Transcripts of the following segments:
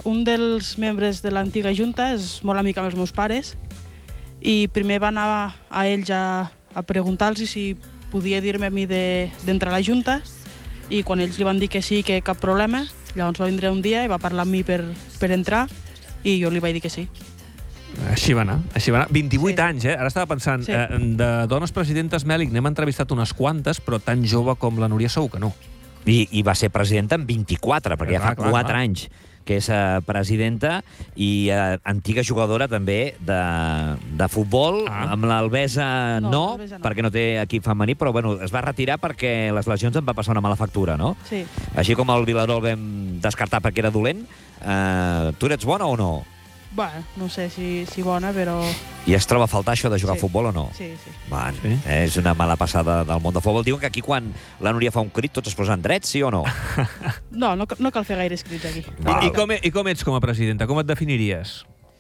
un dels membres de l'antiga junta és molt amic amb els meus pares i primer va anar a ells a preguntar-los si podia dir-me a mi d'entrar a la junta i quan ells li van dir que sí, que cap problema, llavors va vindre un dia i va parlar amb mi per entrar i jo li vaig dir que sí. Així va anar. 28 anys, Ara estava pensant, de dones presidentes, Mèlic, n'hem entrevistat unes quantes, però tan jove com la Núria segur que no. I va ser presidenta en 24, perquè ja fa 4 anys que és presidenta i antiga jugadora també de futbol. Amb l'Albesa no, perquè no té equip femení, però bueno, es va retirar perquè les lesions en va passar una mala factura, no? Sí. Així com el Vilaró el vam descartar perquè era dolent, tu eres bona o no? Bueno, no sé si bona, però... I es troba a faltar això de jugar a futbol o no? Sí. Bueno, és una mala passada del món de futbol. Diuen que aquí quan la Núria fa un crit tots es posen drets, sí o no? No cal fer gaires crits aquí. I com ets com a presidenta? Com et definiries?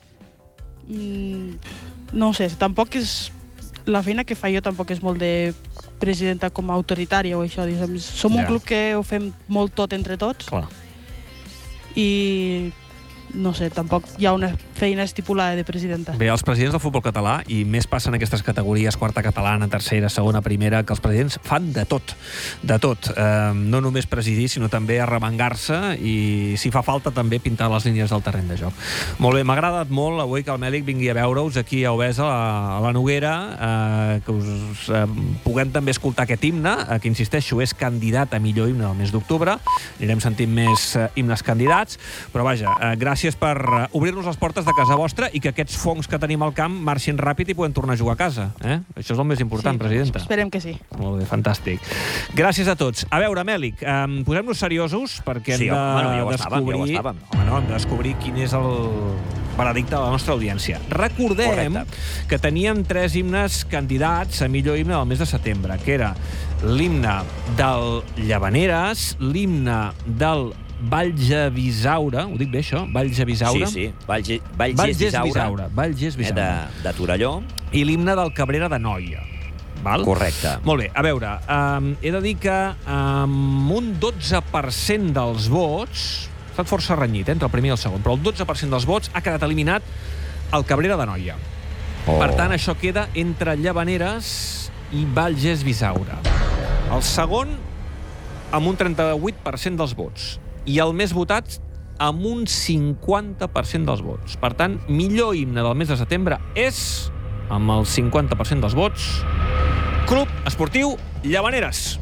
No ho sé, tampoc és... La feina que fa jo tampoc és molt de presidenta com a autoritària o això. Som un club que ho fem molt tot entre tots. Clar. I... no sé, tampoc hi ha una feina estipulada de presidenta. Bé, els presidents del futbol català, i més passen aquestes categories, quarta catalana, tercera, segona, primera, que els presidents fan de tot. De tot. No només presidir, sinó també arremangar-se i, si fa falta, també pintar les línies del terreny de joc. Molt bé, m'ha agradat molt avui que el Mèlic vingui a veure-us aquí a Obesa, a la Noguera, que us puguem també escoltar aquest himne, que, insisteixo, és candidat a millor himne del mes d'octubre. Anirem sentint més himnes candidats, però vaja, gràcies per obrir-nos les portes de casa vostra i que aquests fongs que tenim al camp marxin ràpid i podem tornar a jugar a casa. Això és el més important, presidenta. Esperem que sí. Molt bé, fantàstic. Gràcies a tots. A veure, Mèlic, posem-nos seriosos perquè hem de descobrir quin és el veredicte de la nostra audiència. Recordem que teníem 3 himnes candidats a millor himne del mes de setembre, que era l'himne del Llavaneres, l'himne del Vallgevisaura, ho dic bé, això? Vallgevisaura? Sí, Vallgevisaura. Vallgevisaura. De Torelló. I l'himne del Cabrera de Noia. Val? Correcte. Molt bé, a veure, he de dir que amb un 12% dels vots, ha estat força renyit, entre el primer i el segon, però el 12% dels vots ha quedat eliminat el Cabrera de Noia. Per tant, això queda entre Llavaneres i Vallgevisaura. El segon, amb un 38% dels vots. I el més votat amb un 50% dels vots. Per tant, millor himne del mes de setembre és, amb el 50% dels vots, Club Esportiu Llavaneres.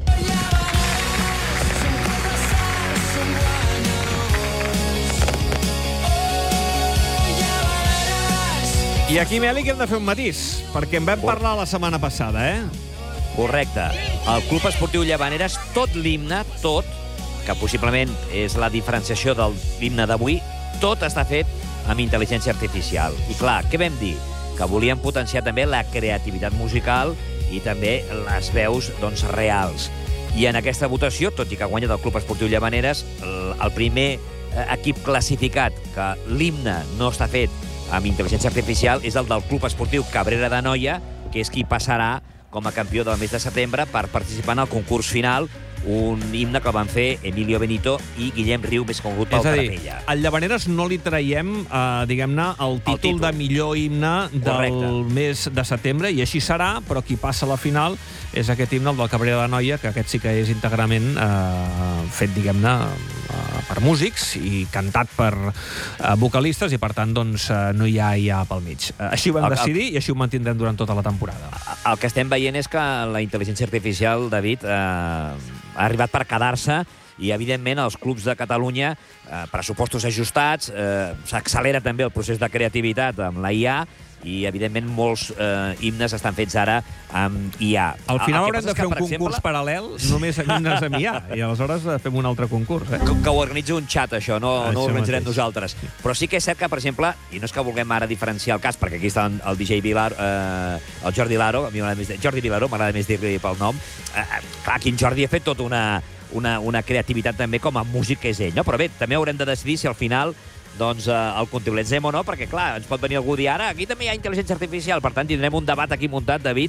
I aquí, Mèlic, hem de fer un matís, perquè en vam parlar la setmana passada, Correcte. El Club Esportiu Llavaneres, tot l'himne, tot, que possiblement és la diferenciació de l'himne d'avui, tot està fet amb intel·ligència artificial. I clar, què vam dir? Que volíem potenciar també la creativitat musical i també les veus, doncs, reals. I en aquesta votació, tot i que ha guanyat el Club Esportiu Llavaneres, el primer equip classificat que l'himne no està fet amb intel·ligència artificial és el del Club Esportiu Cabrera de Noia, que és qui passarà com a campió del mes de setembre per participar en el concurs final, un himne que van fer Emilio Benito i Guillem Riu, més conegut pel Carapella. Al Llavaneres no li traiem, diguem-ne, el títol de millor himne del mes de setembre, i així serà, però qui passa a la final és aquest himne, el del Cabrera de Noia, que aquest sí que és íntegrament fet, diguem-ne, per músics i cantat per vocalistes, i per tant, doncs, no hi ha pel mig. Així ho vam decidir i així ho mantindrem durant tota la temporada. El que estem veient és que la intel·ligència artificial, David, ha arribat per quedar-se i, evidentment, els clubs de Catalunya, pressupostos ajustats, s'accelera també el procés de creativitat amb la IA i, evidentment, molts himnes estan fets ara amb IA. Al final haurem de fer un concurs paral·lel només amb himnes amb IA, i aleshores fem un altre concurs. Que ho organitzi un xat, això, no ho organitzarem nosaltres. Però sí que és cert que, per exemple, i no és que vulguem ara diferenciar el cas, perquè aquí està el DJ Vilar, el Jordi Laro, a mi Jordi Vilaró, m'agrada més dir-li pel nom. Clar, aquí en Jordi ha fet tota una creativitat també com a músic que és ell, no? Però bé, també haurem de decidir si al final doncs el comptabilitzem o no, perquè clar, ens pot venir algú a dir ara, aquí també hi ha intel·ligència artificial, per tant tindrem un debat aquí muntat, David,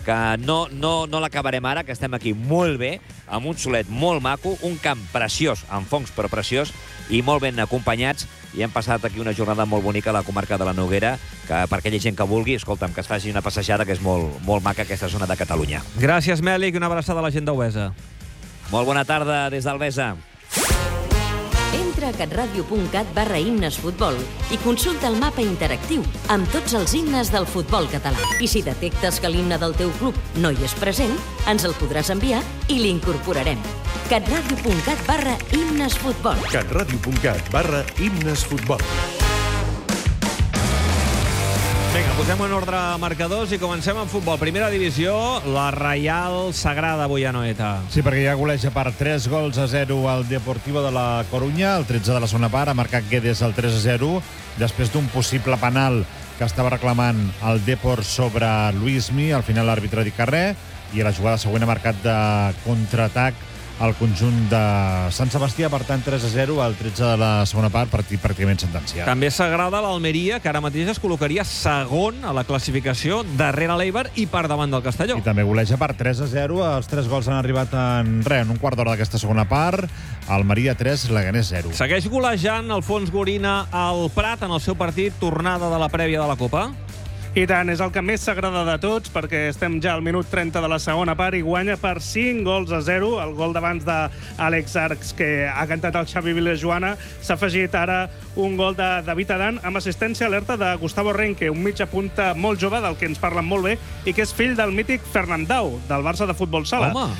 que no l'acabarem ara, que estem aquí molt bé, amb un solet molt maco, un camp preciós, amb fongs però preciós, i molt ben acompanyats, i hem passat aquí una jornada molt bonica a la comarca de la Noguera, que per aquella gent que vulgui, escolta'm, que es faci una passejada, que és molt maca aquesta zona de Catalunya. Gràcies, Mèlic, i una abraçada a la gent d'Albesa. Molt bona tarda des d'Albesa. Entra a catradio.cat/himnesfutbol i consulta el mapa interactiu amb tots els himnes del futbol català. I si detectes que l'himne del teu club no hi és present, ens el podràs enviar i l'incorporarem. catradio.cat/himnesfutbol. catradio.cat/himnesfutbol. Vinga, posem en ordre marcadors i comencem amb futbol. Primera divisió, la Reial Sagrada avui a Noeta. Sí, perquè ja goleja per 3-0 al Deportivo de la Corunya, el 13 de la segona part, ha marcat Guedes el 3-0, després d'un possible penal que estava reclamant el Depor sobre Luismi, al final l'àrbitre ha dit que res, i a la jugada següent ha marcat de contraatac el conjunt de Sant Sebastià, per tant 3-0 al 13 de la segona part, partit pràcticament sentenciat. També s'agrada l'Almeria, que ara mateix es col·locaria segon a la classificació, darrere l'Eibar i per davant del Castelló. I també goleja per 3-0, els 3 gols han arribat en un quart d'hora d'aquesta segona part, Almeria 3, Leganés 0. Segueix golejant Alfons Gorina al Prat en el seu partit tornada de la prèvia de la Copa. I tant, és el que més s'agrada de tots, perquè estem ja al minut 30 de la segona part i guanya per 5-0. El gol d'abans d'Àlex Arcs, que ha cantat el Xavi Vilajoana. S'ha afegit ara un gol de David Adán amb assistència alerta de Gustavo Renque, un mitja punta molt jove, del que ens parlen molt bé, i que és fill del mític Fernandao, del Barça de futbol sala. Home!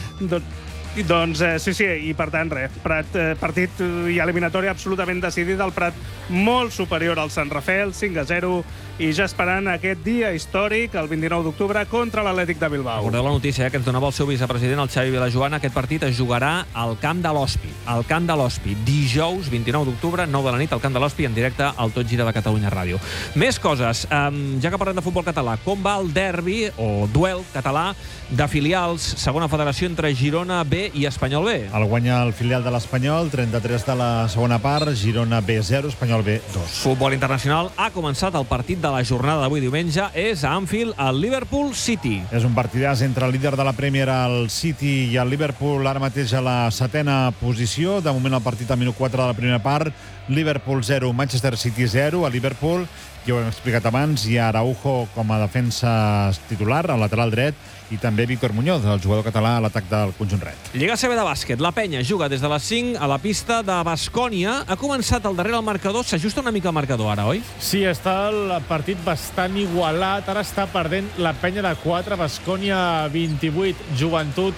Doncs sí, i per tant, Prat, partit i eliminatòria absolutament decidida. El Prat molt superior al Sant Rafel, 5-0, i ja esperant aquest dia històric, el 29 d'octubre, contra l'Atlètic de Bilbao. Recordeu la notícia que ens donava el seu vicepresident, el Xavi Vilajoana. Aquest partit es jugarà al camp de l'Hospi. Al camp de l'Hospi, dijous 29 d'octubre, 9 de la nit, al camp de l'Hospi, en directe al Tot Gira de Catalunya Ràdio. Més coses, ja que parlem de futbol català, com va el derbi o duel català de filials, segona federació entre Girona B i Espanyol B? El guanya el filial de l'Espanyol, 33 de la segona part, Girona B 0, Espanyol B 2. Futbol internacional, ha començat el partit de la jornada d'avui diumenge, és a Anfield, el Liverpool City. És un partidàs entre el líder de la Premier, el City, i el Liverpool, ara mateix a la 7a posició. De moment el partit al minut 4 de la primera part, Liverpool 0, Manchester City 0. A Liverpool, ja ho hem explicat abans, hi ha Araujo com a defensa titular, al lateral dret, i també Víctor Muñoz, el jugador català a l'atac del conjunt red. Lliga CB de bàsquet. La Penya juga des de les 5 a la pista de Baskonia. Ha començat el darrere el marcador. S'ajusta una mica el marcador ara, oi? Sí, està el partit bastant igualat. Ara està perdent la Penya de 4, Baskonia 28, Joventut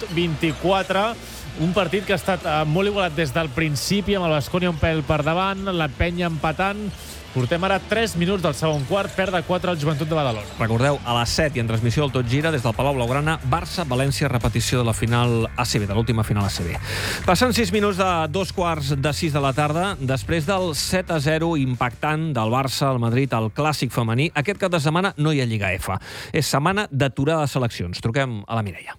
24. Un partit que ha estat molt igualat des del principi, amb el Baskonia un pèl per davant, la Penya empatant. Portem ara 3 minuts del segon quart, perd de 4 el Joventut de Badalona. Recordeu, a les 7 i en transmissió del Tot Gira des del Palau Blaugrana, Barça-València, repetició de la final ACB, de l'última final ACB. Passen 6 minuts de 2:45 de la tarda, després del 7-0 impactant del Barça al Madrid al clàssic femení. Aquest cap de setmana no hi ha Lliga F. És setmana d'aturada de seleccions. Truquem a la Mireia.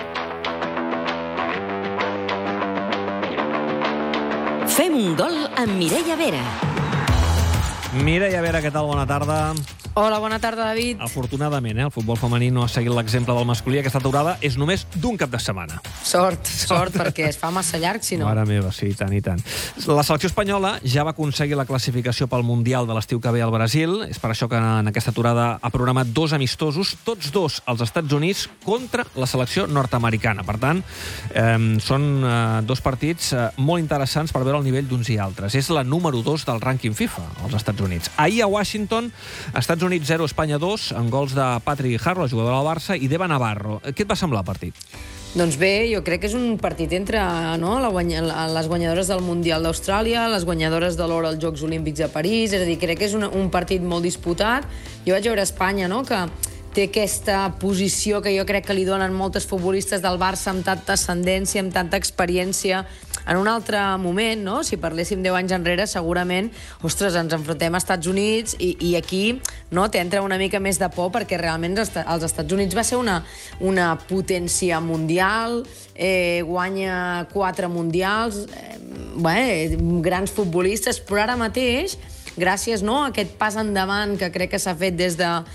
Fem un gol amb Mireia Vera. Mireia Vera, què tal? Bona tarda. Hola, bona tarda, David. Afortunadament, el futbol femení no ha seguit l'exemple del masculí. Aquesta aturada és només d'un cap de setmana. Sort, perquè es fa massa llarg, si no. Mare meva, sí, tant i tant. La selecció espanyola ja va aconseguir la classificació pel Mundial de l'estiu que ve al Brasil. És per això que en aquesta aturada ha programat 2 amistosos, tots 2 als Estats Units, contra la selecció nord-americana. Per tant, són 2 partits molt interessants per veure el nivell d'uns i altres. És la número 2 del rànquing FIFA, als Estats Units. Ahir a Washington, Estats Units 0, Espanya 2, en gols de Patrick Harrow, el jugador del Barça, i d'Eva Navarro. Què et va semblar el partit? Doncs bé, jo crec que és un partit entre les guanyadores del Mundial d'Austràlia, les guanyadores de l'or als Jocs Olímpics de París, és a dir, crec que és un partit molt disputat. Jo vaig veure Espanya, que té aquesta posició que jo crec que li donen moltes futbolistes del Barça amb tanta ascendència, amb tanta experiència. En un altre moment, si parléssim 10 anys enrere, segurament, ostres, ens enfrontem als Estats Units i aquí t'entra una mica més de por, perquè realment els Estats Units va ser una potència mundial, guanya 4 mundials, grans futbolistes, però ara mateix gràcies a aquest pas endavant que crec que s'ha fet des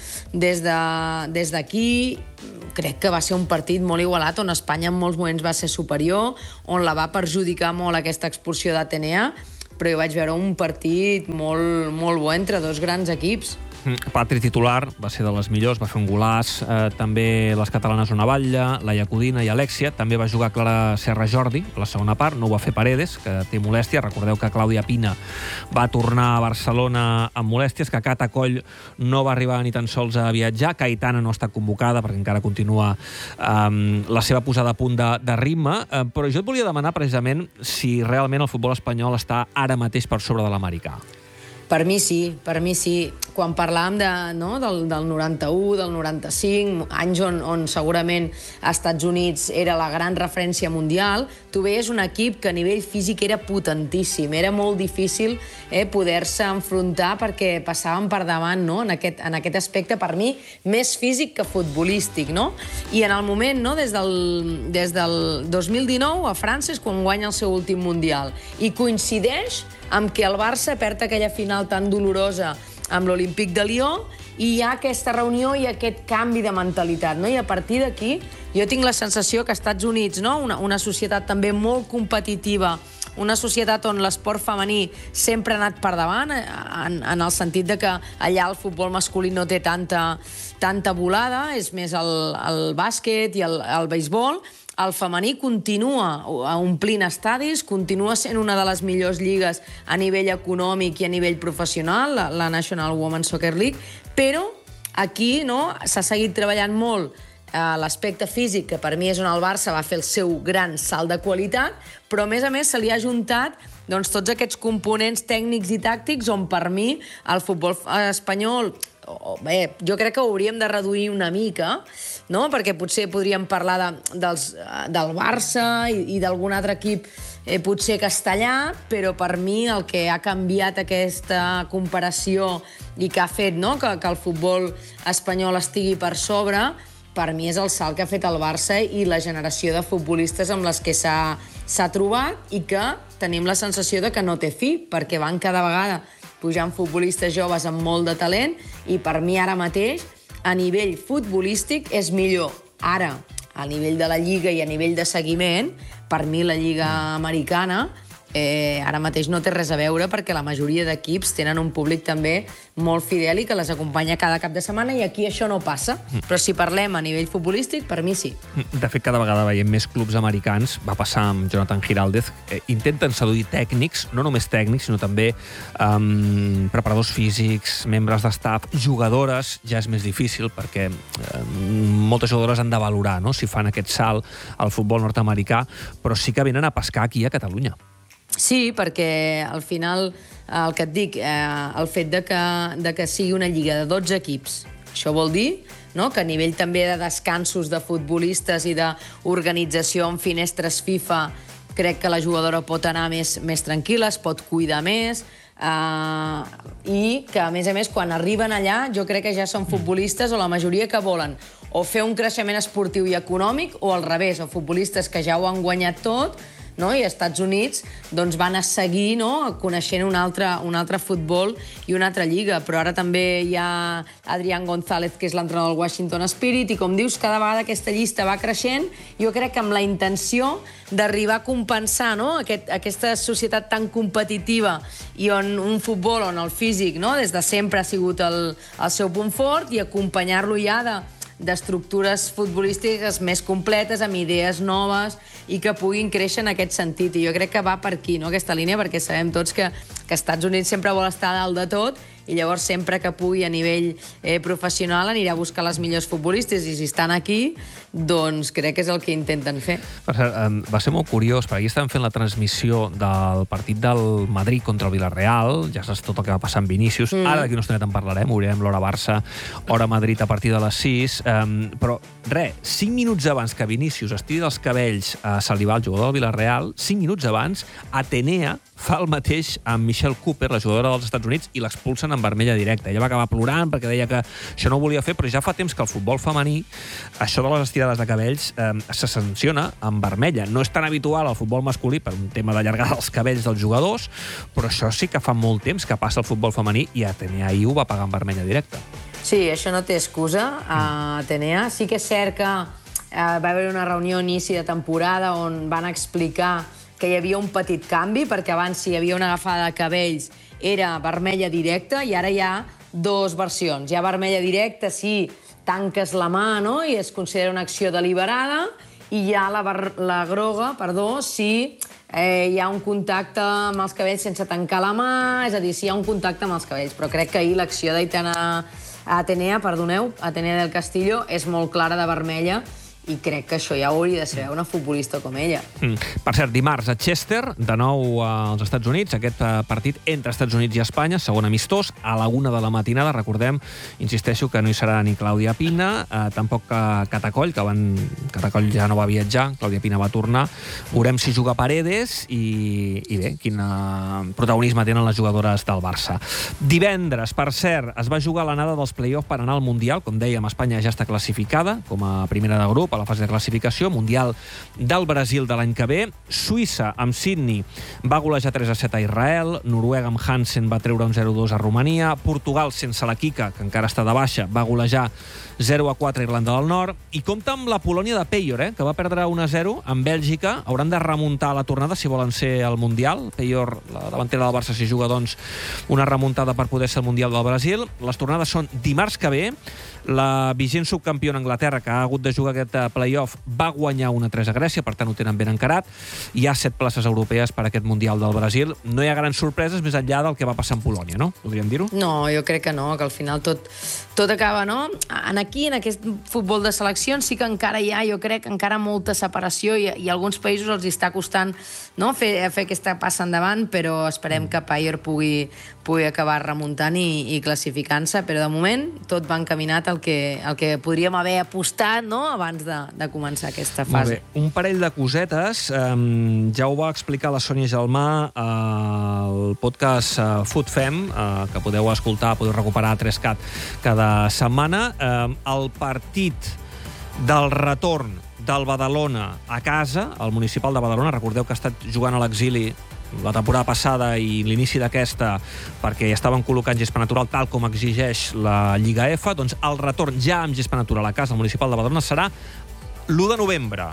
d'aquí, crec que va ser un partit molt igualat, on Espanya en molts moments va ser superior, on la va perjudicar molt aquesta expulsió d'Atenea, però jo vaig veure un partit molt bo entre dos grans equips. Patri titular, va ser de les millors, va fer un golaç, també les catalanes Ona Batlle, Laia Codina i Alexia, també va jugar Clara Serra Jordi a la segona part, no ho va fer Paredes, que té molèstia, recordeu que Clàudia Pina va tornar a Barcelona amb molèsties, que Cata Coll no va arribar ni tan sols a viatjar, Caetana no està convocada perquè encara continua la seva posada a punt de ritme, però jo et volia demanar precisament si realment el futbol espanyol està ara mateix per sobre de l'americà. Per mi sí. Quan parlàvem del 91, del 95, anys on segurament als Estats Units era la gran referència mundial, tu veies un equip que a nivell físic era potentíssim, era molt difícil poder-se enfrontar perquè passaven per davant en aquest aspecte, per mi, més físic que futbolístic. I en el moment, des del 2019, a França és quan guanya el seu últim mundial. I coincideix amb que el Barça perd aquella final tan dolorosa amb l'Olímpic de Lió i hi ha aquesta reunió i aquest canvi de mentalitat. I a partir d'aquí jo tinc la sensació que als Estats Units, una societat també molt competitiva, una societat on l'esport femení sempre ha anat per davant, en el sentit de que allà el futbol masculí no té tanta volada, és més el bàsquet i el beisbol. El femení continua omplint estadis, continua sent una de les millors lligues a nivell econòmic i a nivell professional, la National Women's Soccer League, però aquí s'ha seguit treballant molt l'aspecte físic, que per mi és on el Barça va fer el seu gran salt de qualitat, però a més se li ha juntat tots aquests components tècnics i tàctics on per mi el futbol espanyol, jo crec que ho hauríem de reduir una mica, perquè potser podríem parlar del Barça i d'algun altre equip potser castellà, però per mi el que ha canviat aquesta comparació i que ha fet que el futbol espanyol estigui per sobre, per mi és el salt que ha fet el Barça i la generació de futbolistes amb les que s'ha trobat i que tenim la sensació de que no té fi, perquè van cada vegada pujant futbolistes joves amb molt de talent i per mi ara mateix, a nivell futbolístic, és millor. Ara, a nivell de la Lliga i a nivell de seguiment, per mi la Lliga americana ara mateix no té res a veure perquè la majoria d'equips tenen un públic també molt fidel i que les acompanya cada cap de setmana i aquí això no passa. Però si parlem a nivell futbolístic, per mi sí. De fet, cada vegada veiem més clubs americans, va passar amb Jonathan Giraldez, intenten seduir tècnics, no només tècnics, sinó també preparadors físics, membres d'estaf, jugadores, ja és més difícil perquè moltes jugadores han de valorar si fan aquest salt al futbol nord-americà, però sí que venen a pescar aquí a Catalunya. Sí, perquè al final, el que et dic, el fet de que sigui una lliga de 12 equips, això vol dir que a nivell també de descansos de futbolistes i d'organització en finestres FIFA, crec que la jugadora pot anar més tranquil·la, es pot cuidar més, i que, a més, quan arriben allà, jo crec que ja són futbolistes o la majoria que volen o fer un creixement esportiu i econòmic o al revés, o futbolistes que ja ho han guanyat tot, i als Estats Units van a seguir coneixent un altre futbol i una altra lliga. Però ara també hi ha Adrián González, que és l'entrenador del Washington Spirit, i com dius, cada vegada aquesta llista va creixent. Jo crec que amb la intenció d'arribar a compensar aquesta societat tan competitiva i on un futbol on el físic des de sempre ha sigut el seu punt fort i acompanyar-lo ja d'estructures futbolístiques més completes, amb idees noves i que puguin créixer en aquest sentit. I jo crec que va per aquí, aquesta línia, perquè sabem tots que Estats Units sempre vol estar a dalt de tot i llavors sempre que pugui a nivell professional anirà a buscar les millors futbolistes i si estan aquí, doncs crec que és el que intenten fer. Per cert, va ser molt curiós, perquè aquí estàvem fent la transmissió del partit del Madrid contra el Villarreal, ja saps tot el que va passar amb Vinícius, ara d'aquí una estoneta en parlarem, obrirem l'hora Barça, hora Madrid a partir de les 6, però 5 minuts abans que Vinícius es tiri dels cabells a salivar el jugador del Villarreal, 5 minuts abans, Atenea fa el mateix amb Michelle Cooper, la jugadora dels Estats Units, i l'expulsen en vermella directa. Ella va acabar plorant perquè deia que això no ho volia fer, però ja fa temps que el futbol femení, això de les estirades de cabells, se sanciona en vermella. No és tan habitual al futbol masculí per un tema d'allargar els cabells dels jugadors, però això sí que fa molt temps que passa al futbol femení i Atenea ahir ho va pagar en vermella directa. Sí, això no té excusa, Atenea. Sí que és cert que va haver una reunió a inici de temporada on van explicar que hi havia un petit canvi, perquè abans si hi havia una agafada de cabells era vermella directa i ara hi ha dues versions. Hi ha vermella directa si tanques la mà, no?, i es considera una acció deliberada, i hi ha la groga, si hi ha un contacte amb els cabells sense tancar la mà, és a dir, si hi ha un contacte amb els cabells. Però crec que ahir l'acció d'Atenea del Castillo és molt clara de vermella, i crec que això ja hauria de ser una futbolista com ella. Per cert, dimarts a Chester, de nou als Estats Units, aquest partit entre Estats Units i Espanya, segon amistós, a la 1 de la matinada. Recordem, insisteixo, que no hi serà ni Clàudia Pina, tampoc Catacoll, Catacoll ja no va viatjar, Clàudia Pina va tornar. Veurem si juga Paredes i bé, quin protagonisme tenen les jugadores del Barça. Divendres, per cert, es va jugar l'anada dels play-off per anar al Mundial. Com dèiem, Espanya ja està classificada com a primera de grup a la fase de classificació, Mundial del Brasil de l'any que ve. Suïssa, amb Sydney, va golejar 3-7 a Israel, Noruega amb Hansen va treure un 0-2 a Romania, Portugal, sense la Kika, que encara està de baixa, va golejar 0-4 a Irlanda del Nord, i compta amb la Polònia de Peyor, que va perdre 1-0 amb Bèlgica. Hauran de remuntar la tornada si volen ser al Mundial. Peyor, la davantera del Barça, si juga, doncs, una remuntada per poder ser al Mundial del Brasil. Les tornades són dimarts que ve. La vigent subcampiona Anglaterra, que ha hagut de jugar aquest play-off, va guanyar 1-3 a Grècia, per tant ho tenen ben encarat. Hi ha 7 places europees per aquest Mundial del Brasil. No hi ha grans sorpreses més enllà del que va passar en Polònia, no? Podríem dir-ho? No, jo crec que no, que al final tot acaba, no? Aquí, en aquest futbol de seleccions, sí que encara hi ha, jo crec, encara molta separació i alguns països els està costant, no?, fer aquesta passa endavant, però esperem que Peyor pugui acabar remuntant i classificant-se, però de moment tot va encaminat al que podríem haver apostat, no?, abans de començar aquesta fase. Molt bé. Un parell de cosetes. Ja ho va explicar la Sònia Gelmà al podcast Food Fem, que podeu escoltar, podeu recuperar a 3CAT cada setmana. El partit del retorn del Badalona a casa, el municipal de Badalona, recordeu que ha estat jugant a l'exili la temporada passada i l'inici d'aquesta perquè estaven col·locant gespa natural tal com exigeix la Lliga F, doncs el retorn ja amb gespa natural a casa al municipal de Badalona serà l'1 de novembre,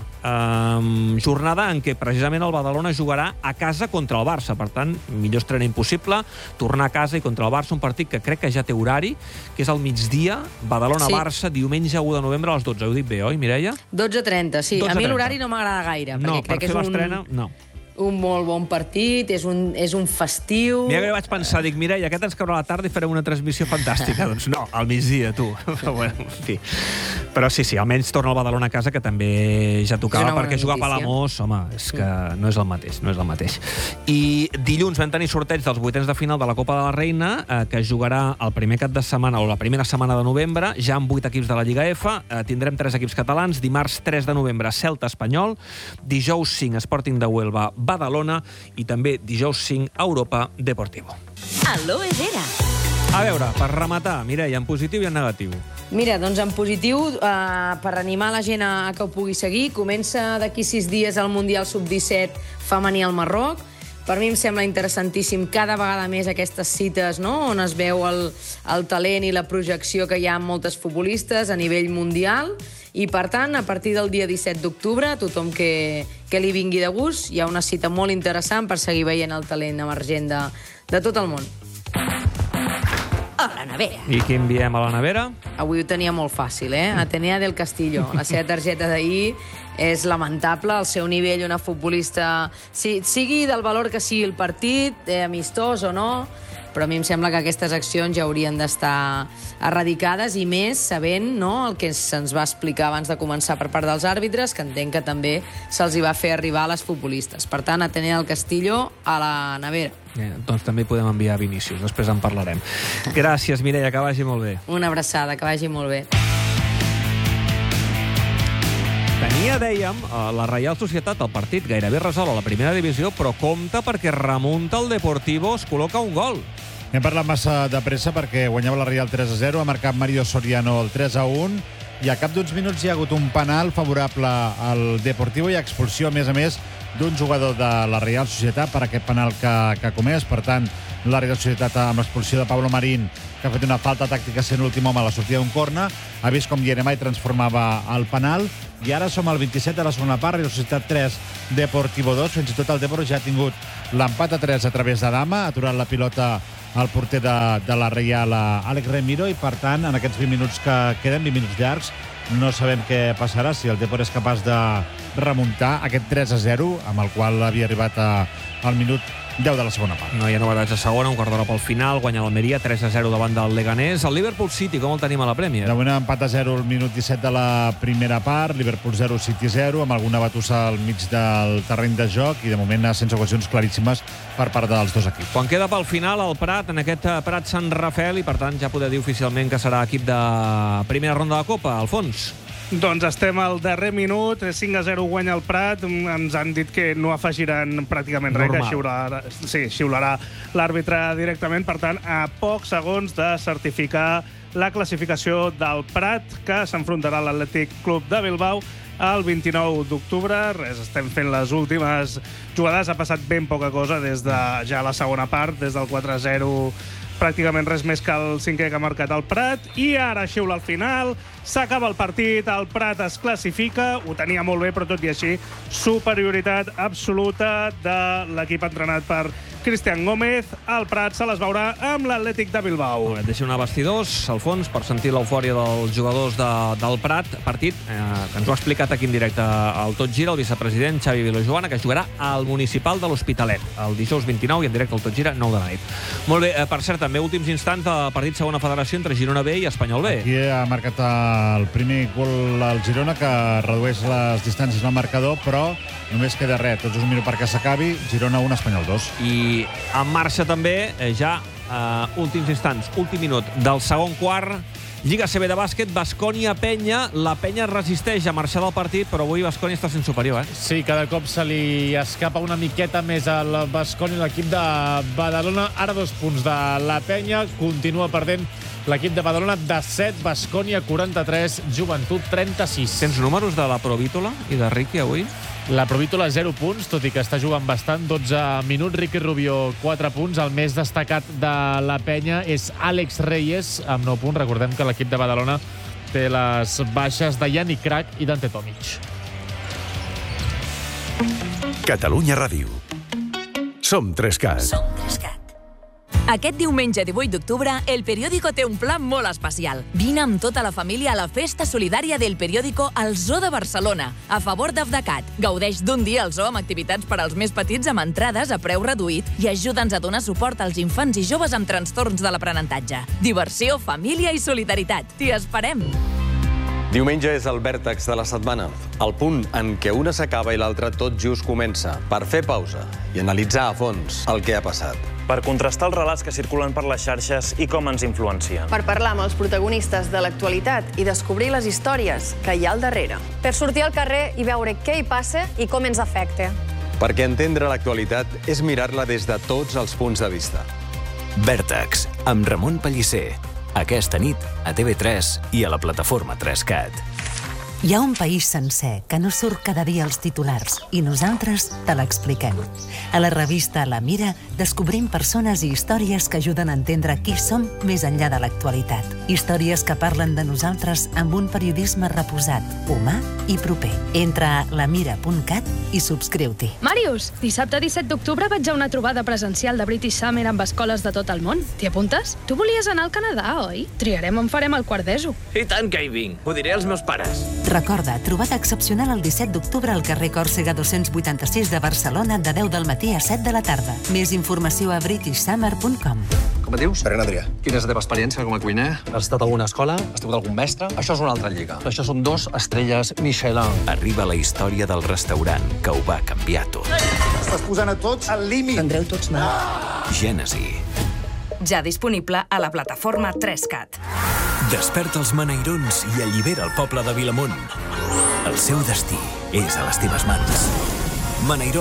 jornada en què precisament el Badalona jugarà a casa contra el Barça. Per tant, millor estrena impossible, tornar a casa i contra el Barça, un partit que crec que ja té horari, que és al migdia, Badalona-Barça, diumenge 1 de novembre a les 12. Ho dic bé, oi, Mireia? 12:30, sí. 12:30. A mi l'horari no m'agrada gaire, perquè crec que és l'estrena, no. Un molt bon partit, és un festiu... Mira que vaig pensar, dic, Mireia, aquest ens caurà a la tarda i farem una transmissió fantàstica. Doncs no, al migdia, tu. Bueno, en fi. Però sí, almenys torna el Badalona a casa, que també ja tocava, perquè jugar a Palamós, home, és que no és el mateix. I dilluns vam tenir sorteig dels 8ens de final de la Copa de la Reina, que es jugarà el primer cap de setmana, o la primera setmana de novembre, ja amb 8 equips de la Lliga F. Tindrem 3 equips catalans. Dimarts 3 de novembre, Celta Espanyol. Dijous 5, Sporting de Huelva, Badalona, i també dijous 5, Europa Deportivo. Aloe Vera. A veure, per rematar, Mireia, en positiu i en negatiu. Mira, doncs en positiu, per animar la gent a que ho pugui seguir, comença d'aquí 6 dies el Mundial Sub-17 femení al Marroc. Per mi em sembla interessantíssim cada vegada més aquestes cites, no?, on es veu el talent i la projecció que hi ha en moltes futbolistes a nivell mundial. I, per tant, a partir del dia 17 d'octubre, tothom que li vingui de gust, hi ha una cita molt interessant per seguir veient el talent emergent de tot el món. A la nevera. I qui enviem a la nevera? Avui ho tenia molt fàcil, Atenea del Castillo. La seva targeta d'ahir és lamentable, el seu nivell, una futbolista, sigui del valor que sigui el partit, amistós o no, però a mi em sembla que aquestes accions ja haurien d'estar erradicades, i més sabent, no?, el que se'ns va explicar abans de començar per part dels àrbitres, que entenc que també se'ls hi va fer arribar a les futbolistes. Per tant, Atenea del Castillo a la nevera. Doncs també podem enviar a Vinícius, després en parlarem. Gràcies, Mireia, que vagi molt bé. Una abraçada, que vagi molt bé. Tenia, dèiem, la Reial Societat el partit gairebé resolt a la primera divisió, però compta perquè remunta el Deportivo, es col·loca un gol. Hem parlat massa de pressa perquè guanyava la Real 3-0, ha marcat Mario Soriano el 3-1 i a cap d'uns minuts hi ha hagut un penal favorable al Deportivo i expulsió, a més, d'un jugador de la Real Societat per aquest penal que ha comès. Per tant, la Real Societat amb l'expulsió de Pablo Marín, que ha fet una falta tàctica sent l'últim home a la sortida d'un corna, ha vist com Dienemay transformava el penal i ara som al 27 de la segona part, Real Societat 3, Deportivo 2. Fins i tot el Depor ja ha tingut l'empat a 3 a través de Dama, ha aturat la pilota al porter de la Real, Àlex Remiro, i per tant, en aquests 20 minuts que queden, 20 minuts llargs, no sabem què passarà, si el Depor és capaç de remuntar aquest 3-0, amb el qual havia arribat al minut 10 de la segona part. No hi ha novetats a segona, un quart d'hora pel final, guanya l'Almeria 3-0 davant del Leganés. El Liverpool City, com el tenim a la Premier? De moment empat a 0 al minut 17 de la primera part, Liverpool 0, City 0, amb alguna batussa al mig del terreny de joc i de moment sense ocasions claríssimes per part dels dos equips. Quan queda pel final el Prat, en aquest Prat Sant Rafel, i per tant ja podeu dir oficialment que serà equip de primera ronda de Copa, Alfons. Doncs estem al darrer minut, 5-0 guanya el Prat, ens han dit que no afegiran pràcticament res, que xiularà l'àrbitre directament, per tant, a pocs segons de certificar la classificació del Prat, que s'enfrontarà a l'Atlètic Club de Bilbao el 29 d'octubre. Estem fent les últimes jugades, ha passat ben poca cosa des de ja la segona part, des del 4-0, pràcticament res més que el cinquè que ha marcat el Prat, i ara xiula al final, s'acaba el partit, el Prat es classifica, ho tenia molt bé, però tot i així, superioritat absoluta de l'equip entrenat per Cristian Gómez. El Prat se les veurà amb l'Atlètic de Bilbao. Deixem anar a vestidors, Alfons, per sentir l'eufòria dels jugadors del Prat. Partit que ens ho ha explicat aquí en directe al Tot Gira el vicepresident Xavi Vilajoana, que jugarà al Municipal de l'Hospitalet el dijous 29 i en directe al Tot Gira 9 de la nit. Molt bé, per cert, també últims instants del partit segona federació entre Girona B i Espanyol B. Aquí ha marcat el primer gol al Girona, que redueix les distàncies al marcador, però només queda res, tots un minut perquè s'acabi. Girona 1, Espanyol 2. I en marxa també, ja últims instants, últim minut del segon quart, Lliga CB de bàsquet, Baskonia-Penya. La Penya resisteix a marxar del partit, però avui Baskonia està sent superior, Sí, cada cop se li escapa una miqueta més al Baskonia, l'equip de Badalona. Ara 2 punts de la Penya, continua perdent l'equip de Badalona de 7, Baskonia 43, Joventut 36. Tens números de la Provítola i de Riqui avui? La Provítola 0 punts, tot i que està jugant bastant, 12 minuts. Riqui Rubio 4 punts. El més destacat de la Penya és Àlex Reyes, amb 9 punts. Recordem que l'equip de Badalona té les baixes de Yannick Crac i Dante Tomic. Catalunya Ràdio. Som 3CAT. Som 3CAT. Aquest diumenge 18 d'octubre, El Periódico té un pla molt especial. Vine amb tota la família a la festa solidària del Periódico al Zoo de Barcelona, a favor d'Avdacat. Gaudeix d'un dia al zoo amb activitats per als més petits amb entrades a preu reduït i ajuda'ns a donar suport als infants i joves amb trastorns de l'aprenentatge. Diversió, família i solidaritat. T'hi esperem! Diumenge és el vèrtex de la setmana, el punt en què una s'acaba i l'altra tot just comença, per fer pausa i analitzar a fons el que ha passat. Per contrastar els relats que circulen per les xarxes i com ens influencien. Per parlar amb els protagonistes de l'actualitat i descobrir les històries que hi ha al darrere. Per sortir al carrer i veure què hi passa i com ens afecta. Perquè entendre l'actualitat és mirar-la des de tots els punts de vista. Vèrtex, amb Ramon Pellicer. Aquesta nit a TV3 i a la plataforma 3CAT. Hi ha un país sencer que no surt cada dia als titulars i nosaltres te l'expliquem. A la revista La Mira descobrim persones i històries que ajuden a entendre qui som més enllà de l'actualitat. Històries que parlen de nosaltres amb un periodisme reposat, humà i proper. Entra a lamira.cat i subscriu-t'hi. Màrius, dissabte 17 d'octubre vaig a una trobada presencial de British Summer amb escoles de tot el món. T'hi apuntes? Tu volies anar al Canadà, oi? Triarem on farem el quart d'ESO. I tant que hi vinc. Ho diré als meus pares. Recorda, trobada excepcional el 17 d'octubre al carrer Còrsega 286 de Barcelona de 10 del matí a 7 de la tarda. Més informació a britishsummer.com. Com et dius? Pere Adrià. Quina és la teva experiència com a cuiner? Has estat a alguna escola? Has tingut algun mestre? Això és una altra lliga. Això són 2 estrelles Michelin. Arriba la història del restaurant que ho va canviar tot. Estàs posant a tots al límit. Prendreu tots mal. Gènesi. Ja disponible a la plataforma 3CAT. Desperta els maneirons i allibera el poble de Vilamont. El seu destí és a les teves mans. Maneirons,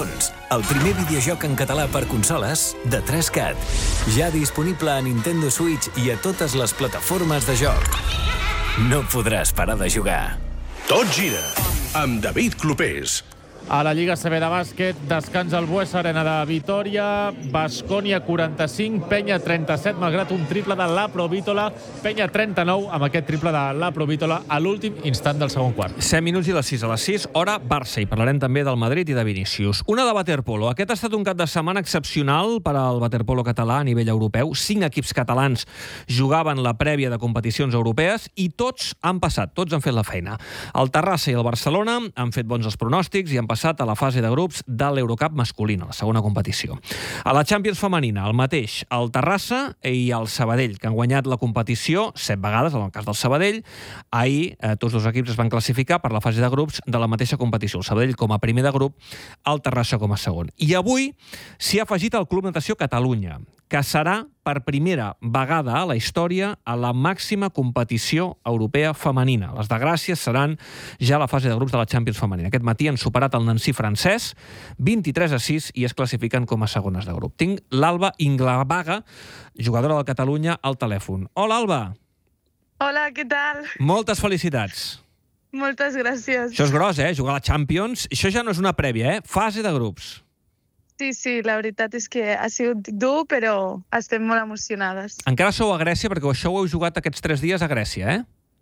el primer videojoc en català per consoles de 3CAT. Ja disponible a Nintendo Switch i a totes les plataformes de joc. No podràs parar de jugar. Tot gira amb David Clopés. A la Lliga CB de bàsquet, descans al Buesa Arena de Vitoria, Baskonia 45, Penya 37, malgrat un triple de la Provítola, Penya 39, amb aquest triple de la Provítola a l'últim instant del segon quart. 7 minuts i les 6 a les 6, hora Barça, i parlarem també del Madrid i de Vinícius. Una de waterpolo. Aquest ha estat un cap de setmana excepcional per al waterpolo català a nivell europeu. 5 equips catalans jugaven la prèvia de competicions europees i tots han passat, tots han fet la feina. El Terrassa i el Barcelona han fet bons els pronòstics i han passat a la fase de grups de l'Eurocup masculina, la segona competició. A la Champions femenina, el mateix, el Terrassa i el Sabadell, que han guanyat la competició 7 vegades, en el cas del Sabadell. Ahir, tots dos equips es van classificar per la fase de grups de la mateixa competició. El Sabadell com a primer de grup, el Terrassa com a segon. I avui s'hi ha afegit el Club Natació Catalunya, que serà per primera vegada a la història a la màxima competició europea femenina. Les de Gràcia seran ja a la fase de grups de la Champions femenina. Aquest matí han superat el Nancy francès, 23-6, i es classifiquen com a segones de grup. Tinc l'Alba Inglavaga, jugadora del Catalunya, al telèfon. Hola, Alba! Hola, què tal? Moltes felicitats. Moltes gràcies. Això és gros, jugar a la Champions. Això ja no és una prèvia, fase de grups. Sí, la veritat és que ha sigut dur, però estem molt emocionades. Encara sou a Grècia, perquè això ho heu jugat aquests 3 dies a Grècia,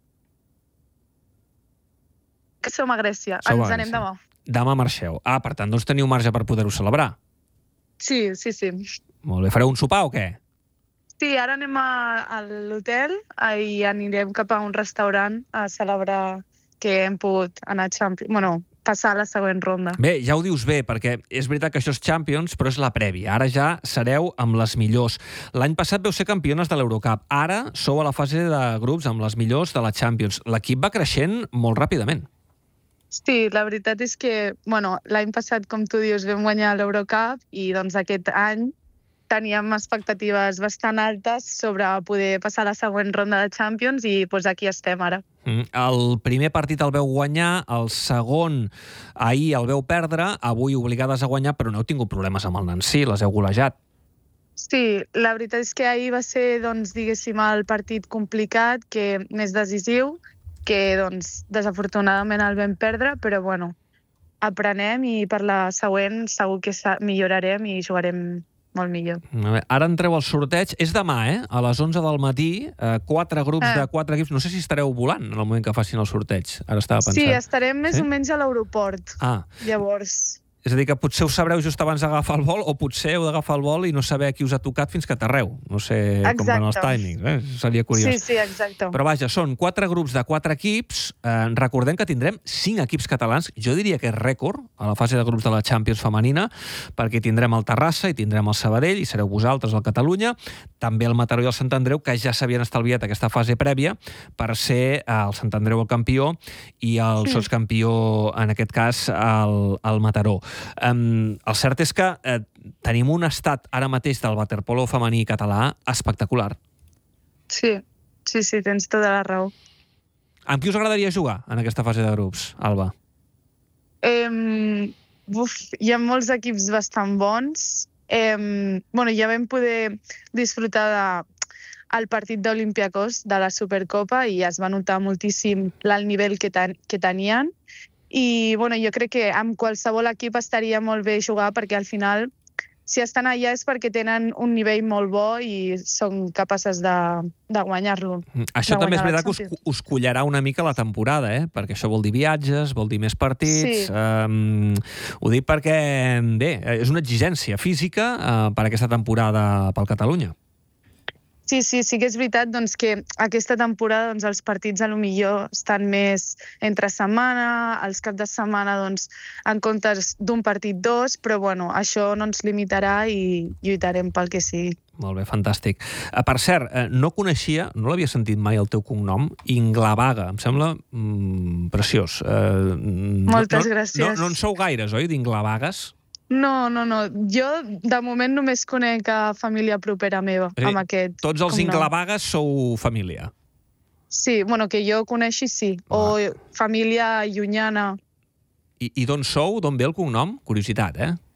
Que som a Grècia. Ens anem demà. Demà marxeu. Per tant, doncs teniu marge per poder-ho celebrar. Sí. Molt bé. Fareu un sopar o què? Sí, ara anem a l'hotel i anirem cap a un restaurant a celebrar que hem pogut anar a Champions. Bueno, passar a la següent ronda. Bé, ja ho dius bé, perquè és veritat que això és Champions, però és la prèvia. Ara ja sereu amb les millors. L'any passat veu ser campiones de l'Eurocup. Ara sou a la fase de grups amb les millors de la Champions. L'equip va creixent molt ràpidament. Sí, la veritat és que, l'any passat, com tu dius, vam guanyar l'Eurocup i doncs aquest any teníem expectatives bastant altes sobre poder passar a la següent ronda de Champions i aquí estem ara. El primer partit el veu guanyar, el segon ahir el veu perdre, avui obligades a guanyar, però no heu tingut problemes amb el Nancy, les heu golejat. Sí, la veritat és que ahir va ser, diguéssim, el partit complicat, més decisiu, que desafortunadament el vam perdre, però aprenem i per la següent segur que millorarem i jugarem molt millor. Ara entreu al sorteig. És demà, a les 11 del matí, 4 grups de 4 equips. No sé si estareu volant en el moment que facin el sorteig. Ara estava pensant. Sí, estarem més o menys a l'aeroport. Llavors... És a dir, que potser ho sabreu just abans d'agafar el vol o potser heu d'agafar el vol i no saber a qui us ha tocat fins que aterreu. No sé com van els timings, seria curiós. Sí, exacte. Però vaja, són 4 grups de 4 equips. Recordem que tindrem 5 equips catalans. Jo diria que és rècord a la fase de grups de la Champions femenina, perquè tindrem el Terrassa i tindrem el Sabadell, i sereu vosaltres el Catalunya, també el Mataró i el Sant Andreu, que ja s'havien estalviat aquesta fase prèvia per ser el Sant Andreu el campió i el sotscampió, en aquest cas, el Mataró. El cert és que tenim un estat ara mateix del waterpolo femení català espectacular. Sí, tens tota la raó. Amb qui us agradaria jugar en aquesta fase de grups, Alba? Hi ha molts equips bastant bons. Ja vam poder disfrutar del partit d'Olympiacos de la Supercopa i es va notar moltíssim l'alt nivell que tenien. I jo crec que amb qualsevol equip estaria molt bé jugar perquè al final, si estan allà és perquè tenen un nivell molt bo i són capaces de guanyar-lo. Això també és veritat que us collarà una mica la temporada, perquè això vol dir viatges, vol dir més partits. Ho dic perquè, bé, és una exigència física per aquesta temporada pel Catalunya. Sí que és veritat que aquesta temporada els partits a lo millor estan més entre setmana, els caps de setmana en comptes d'un partit 2, però això no ens limitarà i lluitarem pel que sigui. Molt bé, fantàstic. Per cert, no coneixia, no l'havia sentit mai el teu cognom, Inglavaga, em sembla preciós. Moltes gràcies. No en sou gaires, oi, d'Inglavagues? No. Jo, de moment, només conec a família propera meva, amb aquest cognom. Tots els Inglavagues sou família? Sí, que jo coneixi, sí. O família llunyana. I d'on sou? D'on ve el cognom? Curiositat,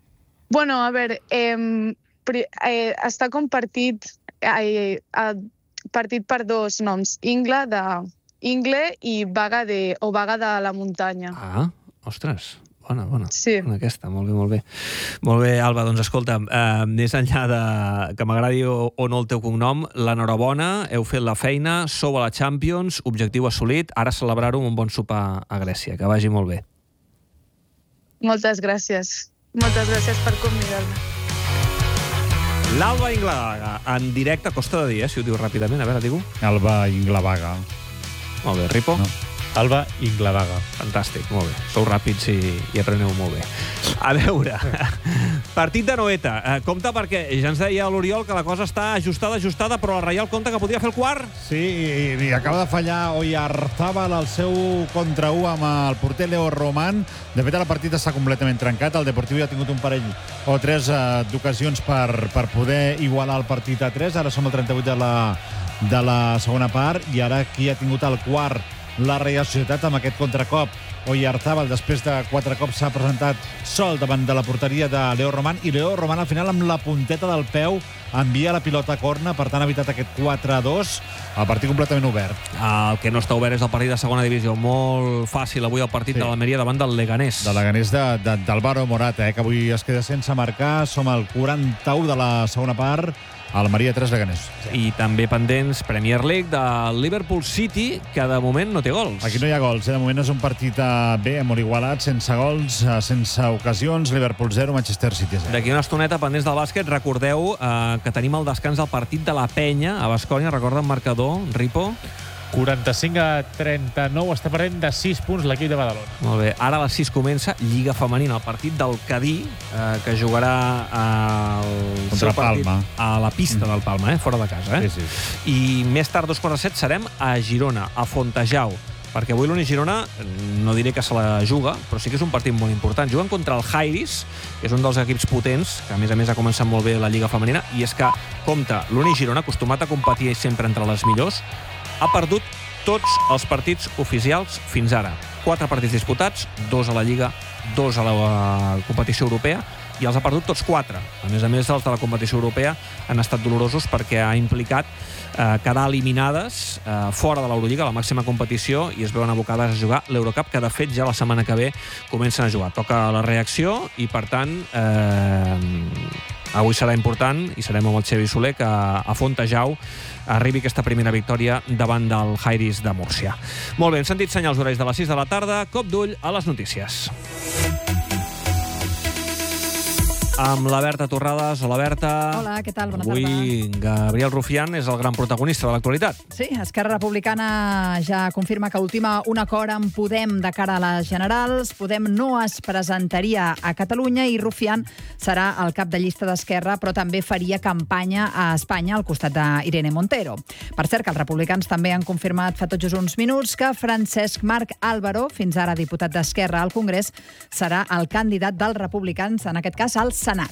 Bueno, a veure, està compartit partit per dos noms, Ingle i Vaga de la muntanya. Ah, ostres, bona. Sí. Aquesta, molt bé. Molt bé, Alba, doncs escolta, més enllà de que m'agradi o no el teu cognom, l'enhorabona, heu fet la feina, sou a la Champions, objectiu assolit, ara celebrar-ho amb un bon sopar a Grècia, que vagi molt bé. Moltes gràcies per convidar-me. L'Alba Inglavaga, en directe, costa de dir, si ho dius ràpidament, a veure, digue-ho. Alba Inglavaga. Molt bé, Ripo? No. Alba Inglavaga. Fantàstic, molt bé. Sou ràpids i apreneu molt bé. A veure, partit de Noeta. Compte perquè ja ens deia l'Oriol que la cosa està ajustada, però el Reial compta que podria fer el quart. Sí, i acaba de fallar Oyarzábal al seu contra 1 amb el porter Leo Román. De fet, el partit està completament trencat. El Deportiu ja ha tingut un parell o tres d'ocasions per poder igualar el partit a 3. Ara som al 38 de la segona part i ara qui ha tingut el quart la Reial Societat amb aquest contracop. Oyarzábal, després de 4 cops, s'ha presentat sol davant de la porteria de Leo Román, i Leo Román al final amb la punteta del peu envia la pilota a corna, per tant ha evitat aquest 4-2, el partit completament obert. El que no està obert és el partit de segona divisió. Molt fàcil avui el partit de l'Almeria davant del Leganés. De Leganés d'Álvaro Morata, que avui es queda sense marcar. Som al 41 de la segona part. Almeria 3, Leganés. I també pendents Premier League del Liverpool City, que de moment no té gols. Aquí no hi ha gols, de moment és un partit bé, molt igualat, sense gols, sense ocasions. Liverpool 0, Manchester City 0. D'aquí una estoneta, pendents del bàsquet, recordeu que tenim el descans del partit de la Penya a Baskonia. Recorda el marcador, Ripo? 45-39, està perdent de 6 punts l'equip de Badalona. Molt bé, ara a les 6 comença Lliga Femenina, el partit del Cadí, que jugarà contra Palma, a la pista del Palma, fora de casa. Sí. I més tard, 2:07, serem a Girona, a Fontejau, perquè avui l'Uni Girona, no diré que se la juga, però sí que és un partit molt important. Juguen contra el Jairis, que és un dels equips potents, que a més ha començat molt bé la Lliga Femenina, i és que, compte, l'Uni Girona, acostumat a competir sempre entre les millors, ha perdut tots els partits oficials fins ara. 4 partits disputats, 2 a la Lliga, 2 a la competició europea, i els ha perdut tots 4. A més, els de la competició europea han estat dolorosos perquè ha implicat quedar eliminades fora de l'Eurolliga, la màxima competició, i es veuen abocades a jugar l'Eurocup, que de fet ja la setmana que ve comencen a jugar. Toca la reacció i, per tant, avui serà important, i serem amb el Xavi Soler, que a Fontejau arribi aquesta primera victòria davant del Jairis de Múrcia. Molt bé, hem sentit senyals horaris de les 6 de la tarda. Cop d'ull a les notícies. Amb la Berta Torrades. Hola, Berta. Hola, què tal? Bona tarda. Avui Gabriel Rufián és el gran protagonista de l'actualitat. Sí, Esquerra Republicana ja confirma que ultima un acord amb Podem de cara a les generals. Podem no es presentaria a Catalunya i Rufián serà el cap de llista d'Esquerra, però també faria campanya a Espanya al costat d'Irene Montero. Per cert, que els republicans també han confirmat fa tot just uns minuts que Francesc Marc Álvaro, fins ara diputat d'Esquerra al Congrés, serà el candidat dels republicans, en aquest cas al Senat.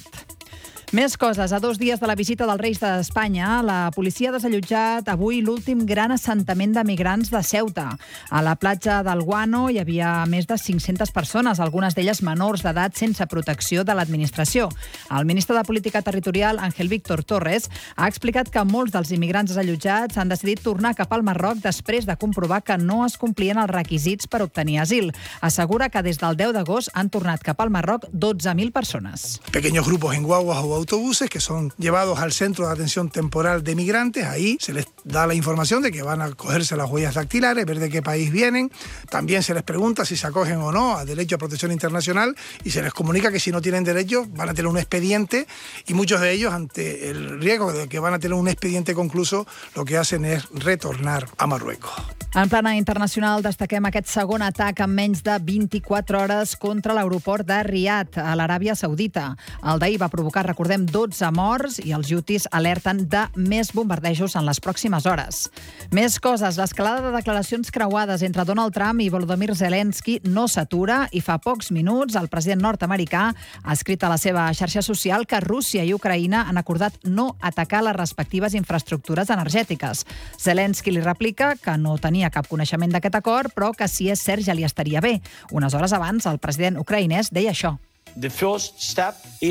Més coses. A 2 dies de la visita dels Reis d'Espanya, la policia ha desallotjat avui l'últim gran assentament de migrants de Ceuta. A la platja del Guano hi havia més de 500 persones, algunes d'elles menors d'edat sense protecció de l'administració. El ministre de Política Territorial, Ángel Víctor Torres, ha explicat que molts dels immigrants desallotjats han decidit tornar cap al Marroc després de comprovar que no es complien els requisits per obtenir asil. Assegura que des del 10 d'agost han tornat cap al Marroc 12.000 persones. Pequeños grupos en guaguas o autobuses que son llevados al Centro de Atención Temporal de Migrantes. Ahí se les da la información de que van a cogerse las huellas dactilares, ver de qué país vienen. También se les pregunta si se acogen o no a derecho a protección internacional y se les comunica que si no tienen derecho van a tener un expediente, y muchos de ellos, ante el riesgo de que van a tener un expediente concluso, lo que hacen es retornar a Marruecos. En plana internacional destaquem aquest segon atac en menys de 24 hores contra l'aeroport de Riad, a l'Aràbia Saudita. El d'ahir va provocar, recordem, 12 morts i els hutis alerten de més bombardejos en les pròximes hores. Més coses. L'escalada de declaracions creuades entre Donald Trump i Volodymyr Zelensky no s'atura i fa pocs minuts el president nord-americà ha escrit a la seva xarxa social que Rússia i Ucraïna han acordat no atacar les respectives infraestructures energètiques. Zelensky li replica que no tenia cap coneixement d'aquest acord, però que si és cert ja li estaria bé. Unes hores abans, el president ucraïnès deia això. The first step is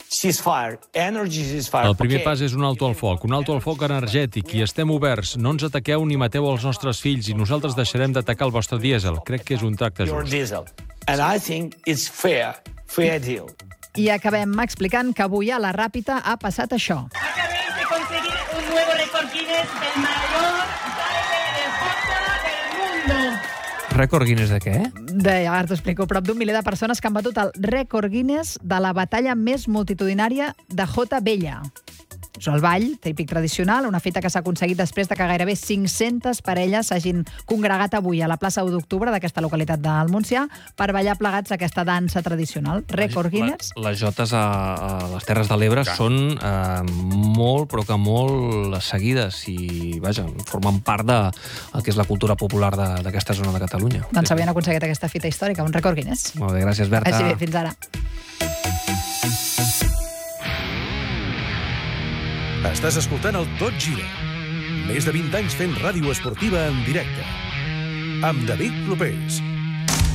ceasefire, energy ceasefire. El primer pas és un alto al foc energètic, i estem oberts. No ens ataqueu ni mateu els nostres fills, i nosaltres deixarem d'atacar el vostre dièsel. Crec que és un tracte Your just. diesel. And I think it's fair deal. I acabem explicant que avui a la Ràpita ha passat això. Acabéis de conseguir un nuevo récord Guinness del mayor baile de jota del mundo. Rècord Guinness de què? Ara t'ho explico. Prop d'un miler de persones que han batut el rècord Guinness de la batalla més multitudinària de jota vella. És el ball típic tradicional, una fita que s'ha aconseguit després de que gairebé 500 parelles s'hagin congregat avui a la plaça 1 d'octubre d'aquesta localitat del Montsià per ballar plegats aquesta dansa tradicional. Rècord Guinness. Les jotes a les Terres de l'Ebre són molt, però que molt seguides i, vaja, formen part del que és la cultura popular d'aquesta zona de Catalunya. Doncs havien aconseguit aquesta fita històrica, un rècord Guinness. Molt bé, gràcies, Berta. Així bé, fins ara. Estàs escoltant el Tot Gira. Més de 20 anys fent ràdio esportiva en directe. Amb David Clopés.